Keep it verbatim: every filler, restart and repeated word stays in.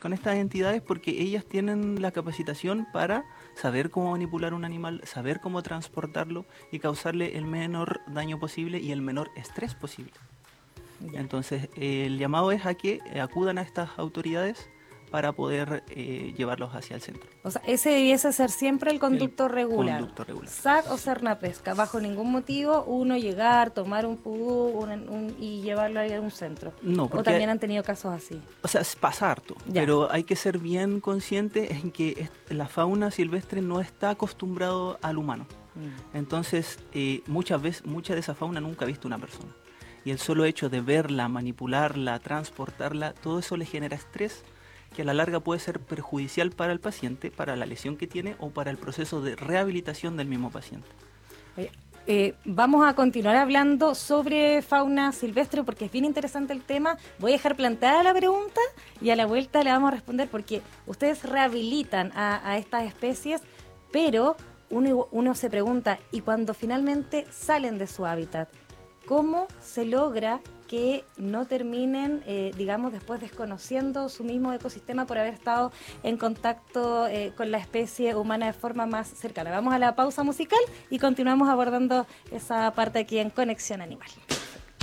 con estas entidades porque ellas tienen la capacitación para saber cómo manipular un animal, saber cómo transportarlo y causarle el menor daño posible y el menor estrés posible. Ya. Entonces, eh, el llamado es a que eh, acudan a estas autoridades para poder eh, llevarlos hacia el centro. O sea, ese debiese ser siempre el conducto El regular. conducto regular. S A C o Cernapesca, bajo ningún motivo uno llegar, tomar un pudú un, un, y llevarlo a un centro. No, O porque también han tenido casos así. O sea, es pasa harto, Ya. pero hay que ser bien consciente en que es- la fauna silvestre no está acostumbrado al humano. Mm. Entonces, eh, muchas veces, mucha de esa fauna nunca ha visto una persona. Y el solo hecho de verla, manipularla, transportarla, todo eso le genera estrés que a la larga puede ser perjudicial para el paciente, para la lesión que tiene o para el proceso de rehabilitación del mismo paciente. Oye, eh, vamos a continuar hablando sobre fauna silvestre porque es bien interesante el tema. Voy a dejar planteada la pregunta y a la vuelta le vamos a responder porque ustedes rehabilitan a, a estas especies, pero uno, uno se pregunta, ¿y cuando finalmente salen de su hábitat? ¿Cómo se logra que no terminen, eh, digamos, después desconociendo su mismo ecosistema por haber estado en contacto eh, con la especie humana de forma más cercana? Vamos a la pausa musical y continuamos abordando esa parte aquí en Conexión Animal.